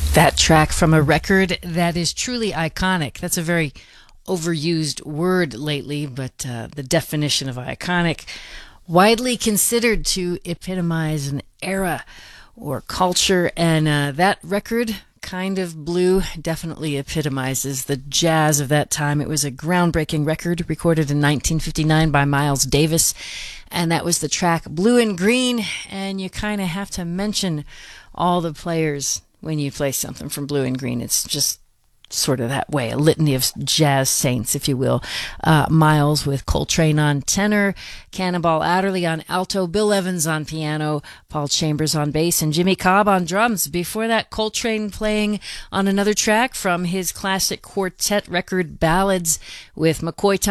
That track from a record that is truly iconic. That's a very overused word lately, but the definition of iconic, widely considered to epitomize an era or culture, and that record, Kind of Blue, definitely epitomizes the jazz of that time. It was a groundbreaking record recorded in 1959 by Miles Davis, and that was the track Blue and Green, and you kind of have to mention all the players when you play something from Blue and Green. It's just sort of that way, a litany of jazz saints, if you will. Miles with Coltrane on tenor, Cannonball Adderley on alto, Bill Evans on piano, Paul Chambers on bass, and Jimmy Cobb on drums. Before that, Coltrane playing on another track from his classic quartet record Ballads with McCoy